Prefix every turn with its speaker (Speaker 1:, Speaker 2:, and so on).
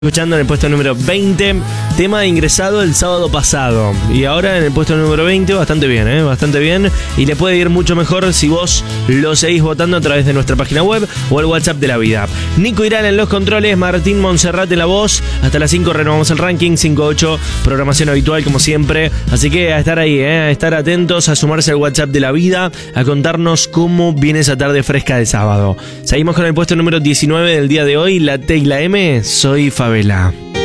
Speaker 1: Escuchando en el puesto número 20, tema ingresado el sábado pasado. Y ahora en el puesto número 20, bastante bien, bastante bien. Y le puede ir mucho mejor si vos lo seguís votando a través de nuestra página web o el WhatsApp de la vida. Nico Irán en los controles, Martín Monserrat en la voz. Hasta las 5 renovamos el ranking, 5-8, programación habitual como siempre. Así que a estar ahí, a estar atentos, a sumarse al WhatsApp de la vida, a contarnos cómo viene esa tarde fresca de sábado. Seguimos con el puesto número 19 del día de hoy, la T y la M, soy Favela.